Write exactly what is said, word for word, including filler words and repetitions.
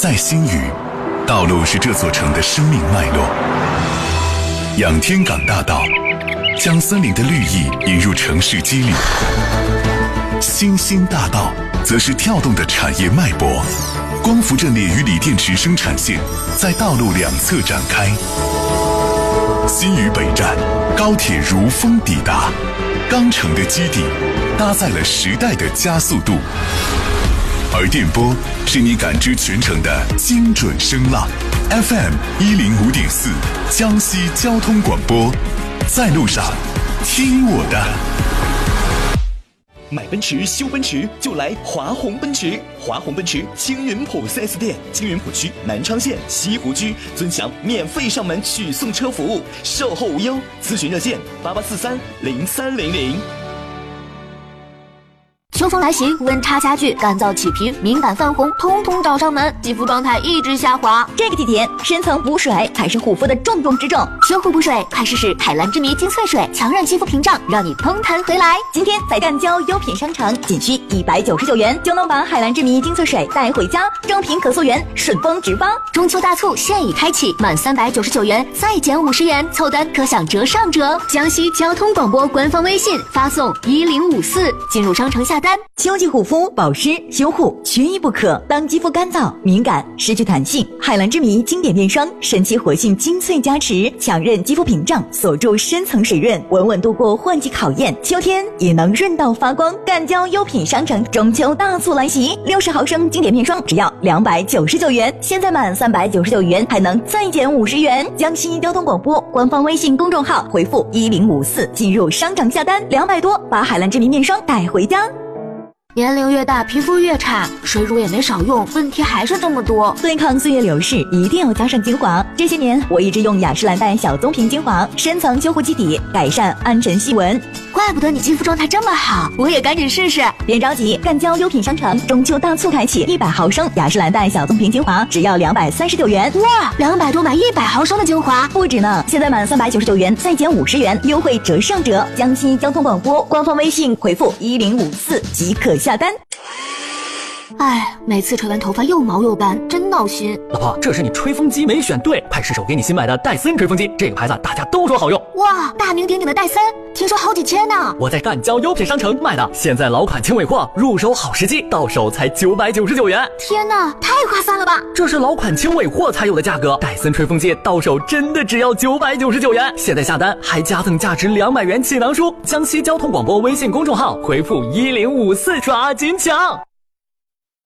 在新余，道路是这座城的生命脉络。仰天港大道将森林的绿意引入城市肌理，新兴大道则是跳动的产业脉搏。光伏阵列与锂电池生产线在道路两侧展开。新余北站，高铁如风抵达，钢城的基地搭载了时代的加速度。而电波是你感知全程的精准声浪 ，F M 一零五点四，江西交通广播，在路上听我的。 买奔驰修奔驰就来华宏奔驰，华宏奔驰青云浦 四 S 店，青云浦区南昌县西湖区尊享免费上门取送车服务，售后无忧，咨询热线八八四三零三零零。 秋风来袭，温差加剧，干燥起皮，敏感泛红，通通找上门，肌肤状态一直下滑。 这个季节，深层补水才是护肤的重中之重。 修护补水，快试试海蓝之谜精粹水，强韧肌肤屏障，让你通弹回来。 今天在赣胶优品商城，仅需一百九十九元就能把海蓝之谜精粹水带回家，正品可溯源，顺丰直发。 中秋大促现已开启，满三百九十九元再减五十元，凑单可享折上折。江西交通广播官方微信发送一零五四，进入商城下单。 秋季护肤保湿修护缺一不可，当肌肤干燥敏感失去弹性，海蓝之谜经典面霜神奇活性精粹加持，强韧肌肤屏障，锁住深层水润，稳稳度过换季考验，秋天也能润到发光。赣胶优品商城中秋大促来袭，六十毫升经典面霜只要两百九十九元，现在满三百九十九元还能再减五十元。江西交通广播官方微信公众号回复一零五四进入商城下单，两百多把海蓝之谜面霜带回家。 年龄越大，皮肤越差，水乳也没少用，问题还是这么多。 对抗岁月流逝，一定要加上精华。这些年，我一直用雅诗兰黛小棕瓶精华，深层修护基底，改善暗沉细纹。 怪不得你肌肤状态这么好，我也赶紧试试。 别着急，赣胶优品商城中秋大促开启，一百毫升雅诗兰黛小棕瓶精华只要两百三十九元。 哇，两百多买一百毫升的精华， 不止呢！现在满三百九十九元再减五十元，优惠折上折。江西交通广播官方微信回复一零五四即可下单。 哎，每次吹完头发又毛又干，真闹心。 老婆，这是你吹风机没选对，派试手给你新买的戴森吹风机，这个牌子大家都说好用。 哇，大名鼎鼎的戴森，听说好几千呢。 我在赣胶优品商城买的，现在老款轻尾货，入手好时机，到手才九百九十九元。 天哪，太划算了吧！ 这是老款轻尾货才有的价格，戴森吹风机到手真的只要九百九十九元。现在下单还加赠价值两百元气囊书。江西交通广播微信公众号回复一零五四抓紧抢。